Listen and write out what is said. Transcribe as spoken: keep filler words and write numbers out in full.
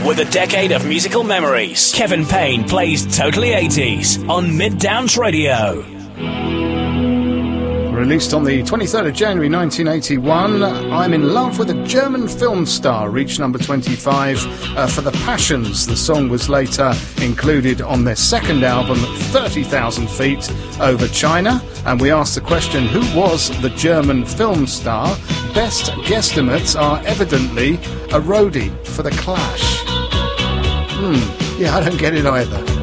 with a decade of musical memories. Kevin Payne plays Totally eighties on Mid-Downs Radio. Released on the twenty-third of January nineteen eighty-one, I'm in Love with a German Film Star reached number twenty-five uh, for The Passions. The song was later included on their second album, thirty thousand Feet Over China. And we asked the question, who was the German film star? Best guesstimates are evidently a roadie for The Clash. Hmm, yeah, I don't get it either.